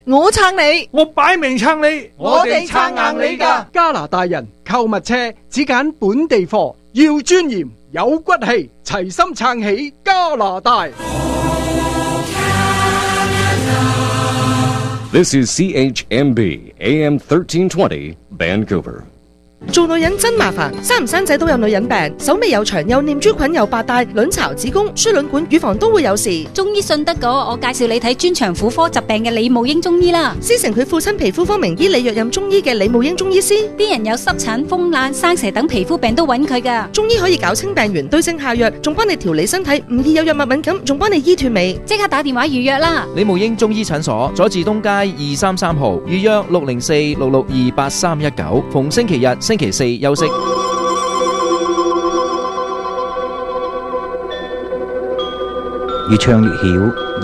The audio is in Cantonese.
我撐你， 我擺明撐你， 我哋撐硬你㗎。 加拿大人購物車只揀本地貨，要尊嚴有骨氣，齊心撐起加拿大。 This is CHMB AM 1320 Vancouver。 做女人真麻煩，生唔生仔都有女人病，手尾又長，又念珠菌，又白帶，卵巢、子宮、輸卵管、乳房都會有事。 中醫信得過，我介紹你睇專長婦科疾病嘅李慕英中醫啦。 師承佢父親皮膚科名醫李若任中醫嘅李慕英中醫師， 啲人有濕疹、風癩、生蛇等皮膚病都揾佢噶。 中醫可以搞清病源，對症下藥，仲幫你調理身體，唔易有藥物敏感，仲幫你醫脫尾。 即刻打電話預約啦！ 李慕英中醫診所，佐治東街233號，預約604-662-8319，逢星期日、星期四休息。 越唱越曉。